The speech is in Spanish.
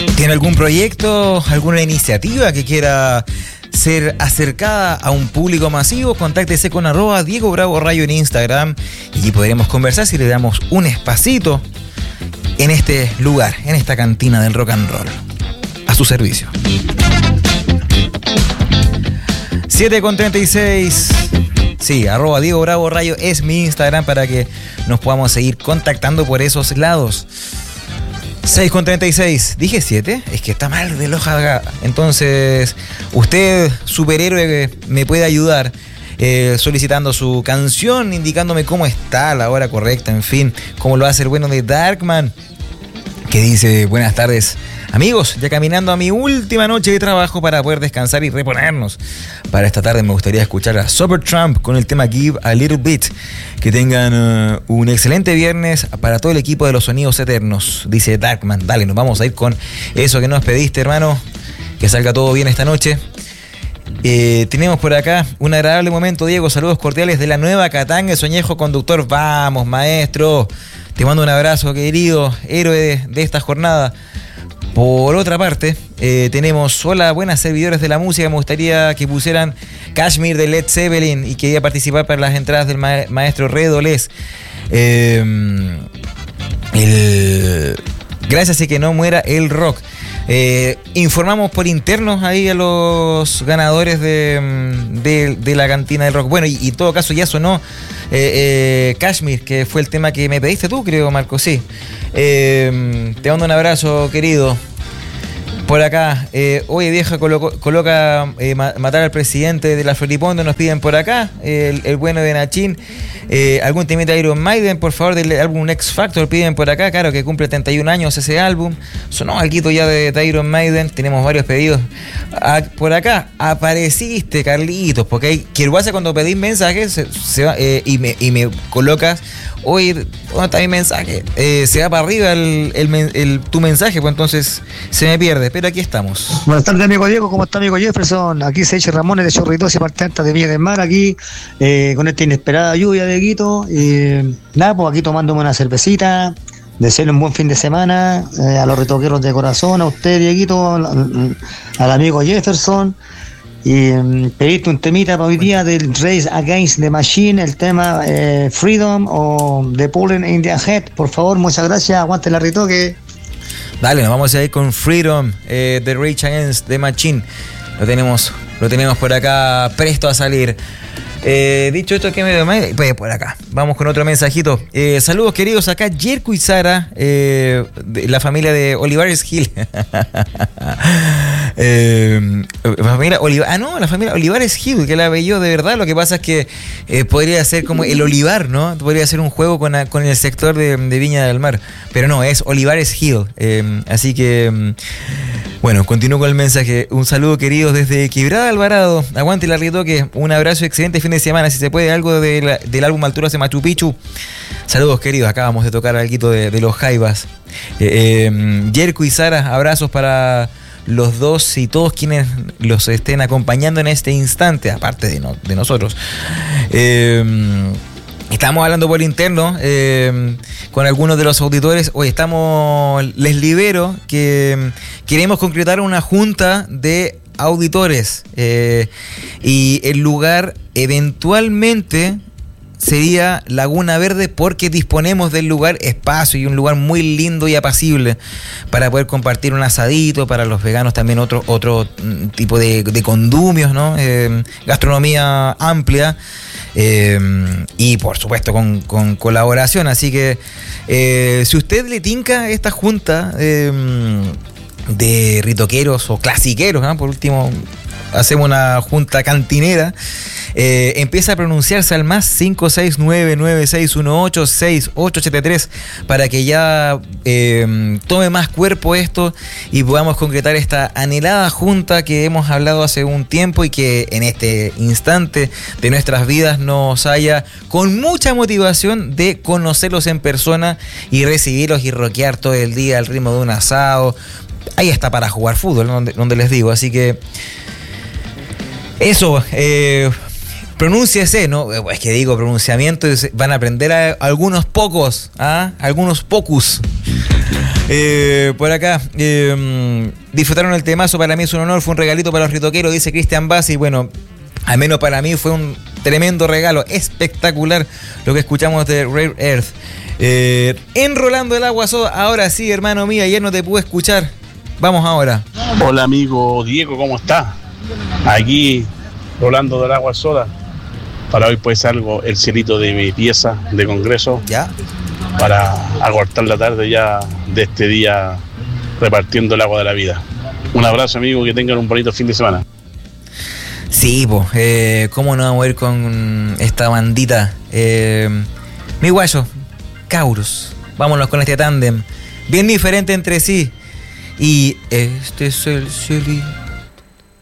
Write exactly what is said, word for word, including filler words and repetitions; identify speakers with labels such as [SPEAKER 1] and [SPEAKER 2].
[SPEAKER 1] ¿Tiene algún proyecto, alguna iniciativa que quiera ser acercada a un público masivo? Contáctese con arroba Diego Bravo Rayo en Instagram y allí podremos conversar si le damos un espacito en este lugar, en esta cantina del rock and roll. A su servicio. siete con treinta y seis. Sí, arroba Diego Bravo Rayo es mi Instagram para que nos podamos seguir contactando por esos lados. seis con treinta y seis. ¿Dije siete? Es que está mal el reloj acá. Entonces, usted, superhéroe, me puede ayudar eh, solicitando su canción, indicándome cómo está a la hora correcta, en fin, cómo lo hace el bueno de Darkman, que dice: buenas tardes, amigos, ya caminando a mi última noche de trabajo para poder descansar y reponernos. Para esta tarde me gustaría escuchar a Supertramp con el tema Give a Little Bit. Que tengan uh, un excelente viernes para todo el equipo de los Sonidos Eternos, dice Darkman. Dale, nos vamos a ir con eso que nos pediste, hermano. Que salga todo bien esta noche. Eh, tenemos por acá un agradable momento, Diego. Saludos cordiales de la Nueva Catanga, Soñejo Conductor. Vamos, maestro. Te mando un abrazo, querido héroe de, de esta jornada. Por otra parte, eh, tenemos: hola, buenas servidores de la música. Me gustaría que pusieran Kashmir de Led Zeppelin y quería participar para las entradas del ma- maestro Redolés. Eh, el... Gracias y que no muera el rock. Eh, informamos por internos ahí a los ganadores de, de, de la cantina del rock. Bueno, y, y en todo caso ya sonó eh, eh, Kashmir, que fue el tema que me pediste tú, creo, Marco, sí. Eh, te mando un abrazo, querido. Por acá, eh, oye vieja, coloco, coloca eh, ma- matar al presidente de la Floripondio, nos piden por acá, eh, el, el bueno de Nachín. Eh, algún temita de Iron Maiden, por favor, del álbum X Factor, piden por acá, claro que cumple treinta y un años ese álbum. Sonó algo ya de, de Iron Maiden, tenemos varios pedidos. Ah, por acá, apareciste, Carlitos, porque hay que cuando pedís mensajes se, se va, eh, y, me, y me colocas: oye, ¿dónde está mi mensaje? Eh, se va para arriba el, el, el, el, tu mensaje, pues entonces se me pierde, pero aquí estamos.
[SPEAKER 2] Buenas tardes, amigo Diego, ¿cómo está, amigo Jefferson? Aquí se echa Ramones de Chorritos y parte alta de Villa del Mar, aquí eh, con esta inesperada lluvia de Quito. Eh, nada, pues aquí tomándome una cervecita, desearle un buen fin de semana eh, a los retoqueros de corazón, a usted, Dieguito, al, al amigo Jefferson. Y um, pedirte un temita para hoy día del Race Against the Machine, el tema eh, Freedom o The Pulling in the Head. Por favor, muchas gracias, aguante la retoque.
[SPEAKER 1] Dale, nos vamos a ir con Freedom, eh, The Rage Against the Machine. Lo tenemos, lo tenemos por acá presto a salir. Eh, dicho esto, ¿qué me dio más? Pues por acá, vamos con otro mensajito. Eh, saludos queridos, acá Jerko y Sara, eh, de la familia de Olivares Hill. eh, familia Oliva- ah, no, la familia Olivares Hill, que la ve yo de verdad. Lo que pasa es que eh, podría ser como el Olivar, ¿no? Podría ser un juego con, a, con el sector de, de Viña del Mar. Pero no, es Olivares Hill. Eh, así que, bueno, continúo con el mensaje. Un saludo queridos desde Quebrada Alvarado. Aguante la retoque. Un abrazo, excelente fin de semana. Si se puede, algo de la, del álbum Alturas de Machu Picchu. Saludos queridos, acabamos de tocar algo de, de los Jaivas. eh, eh, Jerko y Sara, abrazos para los dos y todos quienes los estén acompañando en este instante, aparte de, no, de nosotros. eh, Estamos hablando por interno eh, con algunos de los auditores. Hoy estamos, les libero que queremos concretar una junta de auditores eh, y el lugar eventualmente sería Laguna Verde, porque disponemos del lugar, espacio y un lugar muy lindo y apacible para poder compartir un asadito, para los veganos también otro, otro tipo de, de condumios, ¿no? Eh, gastronomía amplia. Eh, y por supuesto con, con colaboración, así que eh, si usted le tinca esta junta eh, de ritoqueros o clasiqueros, ¿eh? Por último hacemos una junta cantinera, eh, empieza a pronunciarse al más cinco seis nueve nueve seis uno ocho seis ocho siete tres para que ya eh, tome más cuerpo esto y podamos concretar esta anhelada junta que hemos hablado hace un tiempo y que en este instante de nuestras vidas nos haya con mucha motivación de conocerlos en persona y recibirlos y rockear todo el día al ritmo de un asado. Ahí está para jugar fútbol, ¿no? donde, donde les digo, así que eso, eh, pronúnciese, ¿no? Es que digo pronunciamiento, van a aprender a algunos pocos, ¿ah? Algunos pocos. Eh, por acá, eh, disfrutaron el temazo, para mí es un honor, fue un regalito para los ritoqueros, dice Cristian Bassi. Bueno, al menos para mí fue un tremendo regalo, espectacular lo que escuchamos de Rare Earth. Eh, enrolando el agua soda, ahora sí, hermano mío, ayer no te pude escuchar. Vamos ahora.
[SPEAKER 3] Hola amigo Diego, ¿cómo estás? Aquí, rolando del agua soda. Para hoy pues salgo el cielito de mi pieza de congreso.
[SPEAKER 1] ¿Ya?
[SPEAKER 3] Para acortar la tarde ya de este día repartiendo el agua de la vida. Un abrazo amigo, que tengan un bonito fin de semana.
[SPEAKER 1] Sí, pues, eh, ¿cómo no vamos a ir con esta bandita? Eh, mi guayo, Caurus. Vámonos con este tándem. Bien diferente entre sí. Y este es el cielito